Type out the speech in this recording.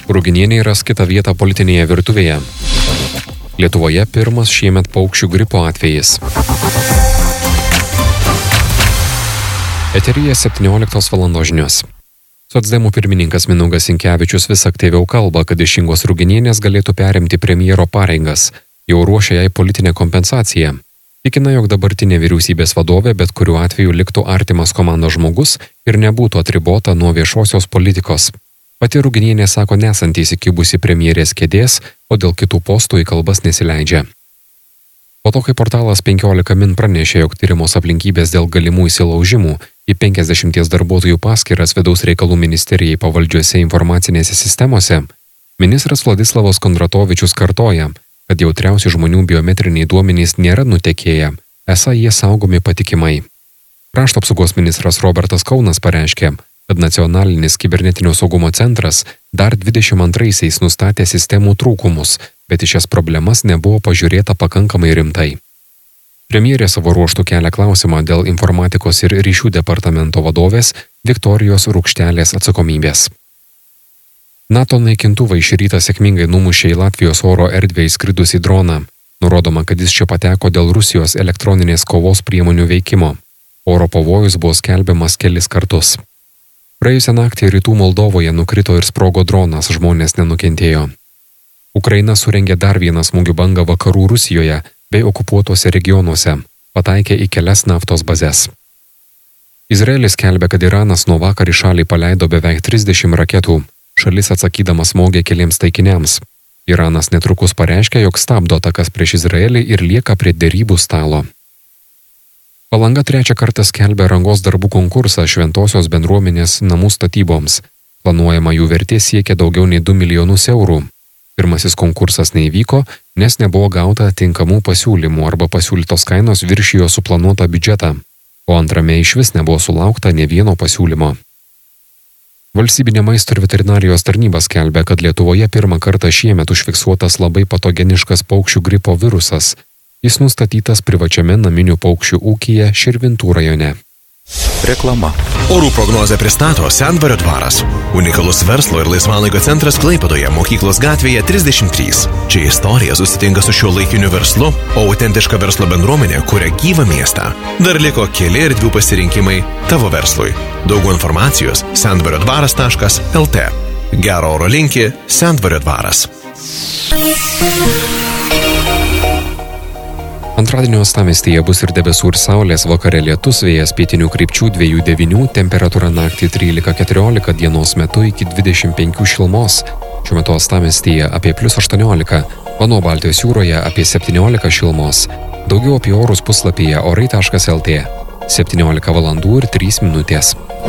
Ruginienė ras kitą vietą politinėje virtuvėje. Lietuvoje pirmas šiemet paukščių gripo atvejis. Eteryje 17 val. Žinios. Socdemų pirmininkas Mindaugas Sinkevičius vis aktyviau kalba, kad iš Ingos Ruginienės galėtų perimti premjero pareigas. Jau ruošia jai politinę kompensaciją. Tikina, jog dabartinė vyriausybės vadovė bet kuriuo atveju liktų artimas komandos žmogus ir nebūtų atribota nuo viešosios politikos. Pati Ruginienė sako nesanti įsikibusi premjerės kėdės, o dėl kitų postų į kalbas nesileidžia. Po to, kai portalas 15 min pranešė, jog tyrimos aplinkybės dėl galimų įsilaužimų į 50 darbuotojų paskyras vidaus reikalų ministerijai pavaldžiuose informacinėse sistemose, ministras Vladislavas Kondratovičius kartoja, kad jautriausių žmonių biometriniai duomenys nėra nutekėję, esą jie saugomi patikimai. Krašto apsaugos ministras Robertas Kaunas pareiškė, kad Nacionalinis kibernetinio saugumo centras dar 22-aisiais nustatė sistemų trūkumus, bet į šias problemas nebuvo pažiūrėta pakankamai rimtai. Premjerė savo ruožtų kelia klausimą dėl informatikos ir ryšių departamento vadovės Viktorijos Rukštelės atsakomybės. NATO naikintuvai šį rytą sėkmingai numušė į Latvijos oro erdvę įskridusį droną. Nurodoma, kad jis čia pateko dėl Rusijos elektroninės kovos priemonių veikimo. Oro pavojus buvo skelbiamas kelis kartus. Praėjusią naktį rytų Moldovoje nukrito ir sprogo dronas, žmonės nenukentėjo. Ukraina surengė dar vieną smūgių bangą vakarų Rusijoje bei okupuotose regionuose, pataikė į kelias naftos bazes. Izraelis skelbia, kad Iranas nuo vakar į šalį paleido beveik 30 raketų. Šalis atsakydamas smogė keliems taikiniams. Iranas netrukus pareiškė, jog stabdo atakas prieš Izraelį ir lieka prie derybų stalo. Palanga trečią kartą skelbia rangos darbų konkursą šventosios bendruomenės namų statyboms. Planuojama jų vertė siekia daugiau nei 2 milijonus eurų. Pirmasis konkursas neįvyko, nes nebuvo gauta tinkamų pasiūlymų arba pasiūlytos kainos viršijo suplanuotą biudžetą, o antrame išvis nebuvo sulaukta nė vieno pasiūlymo. Valstybinė maisto ir veterinarijos tarnyba skelbia, kad Lietuvoje pirmą kartą šiemet užfiksuotas labai patogeniškas paukščių gripo virusas. Jis nustatytas privačiame naminių paukščių ūkyje Širvintų rajone. Reklama. Orų prognozę pristato Sendvario dvaras. Unikalus verslo ir laisvalaikio centras Klaipėdoje, Mokyklos gatvėje 33. Čia istorija susitinka su šiuolaikiniu verslu, o autentiška verslo bendruomenė kuria gyvą miestą. Dar liko keli erdvių pasirinkimai tavo verslui. Daugiau informacijos sendvariodvaras.lt. Gero oro linki Sendvario dvaras. Antradienio uostamiestyje bus ir debesų ir saulės, vakare lietus, vėjas pietinių krypčių 2-9, temperatūra naktį 13-14, dienos metu iki 25 šilumos. Šiuo metu uostamiestyje apie +18, o nuo Baltijos jūroje apie 17 šilumos. Daugiau apie orus puslapyje orai.lt. 17 val. ir 3 minutės.